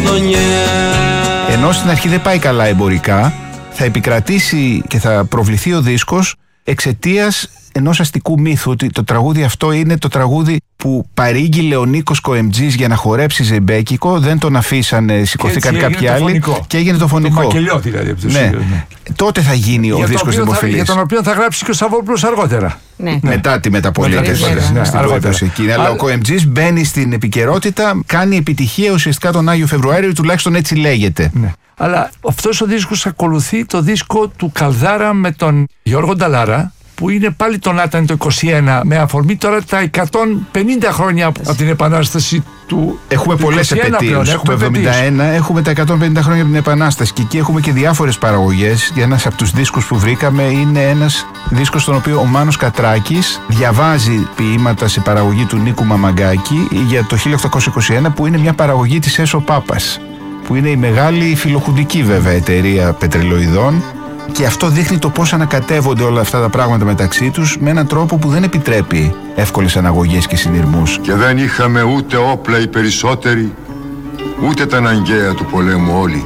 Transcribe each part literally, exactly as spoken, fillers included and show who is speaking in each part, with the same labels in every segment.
Speaker 1: γειτονιά.
Speaker 2: Ενώ στην αρχή δεν πάει καλά εμπορικά, θα επικρατήσει και θα προβληθεί ο δίσκος εξαιτίας ενός αστικού μύθου, ότι το τραγούδι αυτό είναι το τραγούδι που παρήγγειλε ο Νίκος Κοεμτζής για να χορέψει ζεμπέκικο, δεν τον αφήσανε, σηκωθήκαν κάποιοι άλλοι και έγινε το φωνικό. Το
Speaker 3: μακελιό δηλαδή από τους
Speaker 2: ναι.
Speaker 3: ίδιους, ναι.
Speaker 2: Τότε θα γίνει για ο δίσκος δημοφιλής.
Speaker 3: Για τον οποίο θα γράψει και ο Σαββόπουλος αργότερα.
Speaker 4: Ναι.
Speaker 2: Μετά τη μεταπολίτευση.
Speaker 3: Ναι,
Speaker 2: στην περίπτωση εκείνη. Αλλά ο Κοεμτζής μπαίνει στην επικαιρότητα, κάνει επιτυχία ουσιαστικά τον Άγιο Φεβρουάριο, τουλάχιστον έτσι λέγεται.
Speaker 3: Ναι. Αλλά αυτός ο δίσκος ακολουθεί το δίσκο του Καλδάρα με τον Γιώργο Νταλάρα, που είναι πάλι το Νάταν το είκοσι ένα, με αφορμή τώρα τα εκατόν πενήντα χρόνια από την Επανάσταση του.
Speaker 2: Έχουμε πολλές επετείους. Το εβδομήντα ένα έχουμε τα εκατόν πενήντα χρόνια από την Επανάσταση και εκεί έχουμε και διάφορες παραγωγές. Ένας από τους δίσκους που βρήκαμε είναι ένας δίσκος στον οποίο ο Μάνος Κατράκης διαβάζει ποίηματα σε παραγωγή του Νίκου Μαμαγκάκη για το χίλια οκτακόσια είκοσι ένα, που είναι μια παραγωγή της Έσο Πάπας, που είναι η μεγάλη φιλοχουντική βέβαια εταιρεία πετρελοειδών. Και αυτό δείχνει το πώς ανακατεύονται όλα αυτά τα πράγματα μεταξύ τους με έναν τρόπο που δεν επιτρέπει εύκολες αναγωγές και συνειρμούς.
Speaker 5: Και δεν είχαμε ούτε όπλα οι περισσότεροι, ούτε τα αναγκαία του πολέμου όλοι.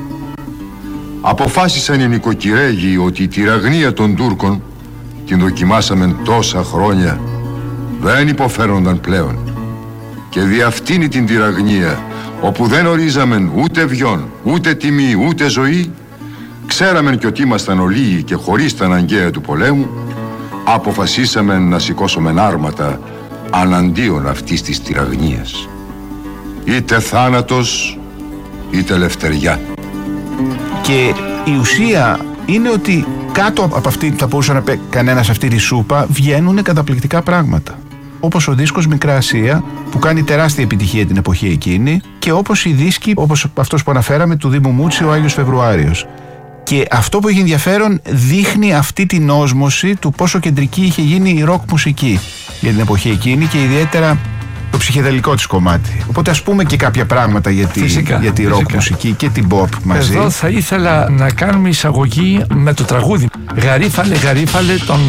Speaker 5: Αποφάσισαν οι νοικοκυρέγοι ότι η τυραγνία των Τούρκων, την δοκιμάσαμε τόσα χρόνια, δεν υποφέρονταν πλέον. Και δι' αυτήν την τυραγνία, όπου δεν ορίζαμεν ούτε βιόν, ούτε τιμή, ούτε ζωή, ξέραμε και ότι ήμασταν ολίγοι και χωρίς τα αναγκαία του πολέμου, αποφασίσαμε να σηκώσουμε άρματα αναντίον αυτής της τυραγνίας. Είτε θάνατος, είτε ελευθεριά.
Speaker 2: Και η ουσία είναι ότι κάτω από αυτή, θα μπορούσε να πει κανένας, αυτή τη σούπα, βγαίνουν καταπληκτικά πράγματα. Όπως ο δίσκος Μικρά Ασία, που κάνει τεράστια επιτυχία την εποχή εκείνη, και όπως οι δίσκοι, όπως αυτός που αναφέραμε, του Δήμου Μούτσι, ο Άγιος Φεβρουάριος. Και αυτό που έχει ενδιαφέρον, δείχνει αυτή την όσμωση του πόσο κεντρική είχε γίνει η ροκ μουσική για την εποχή εκείνη και ιδιαίτερα το ψυχεδελικό της κομμάτι. Οπότε ας πούμε και κάποια πράγματα για τη,
Speaker 3: φυσικά,
Speaker 2: για τη ροκ μουσική και την pop μαζί.
Speaker 3: Εδώ θα ήθελα να κάνουμε εισαγωγή με το τραγούδι «Γαρίφαλε, γαρίφαλε» των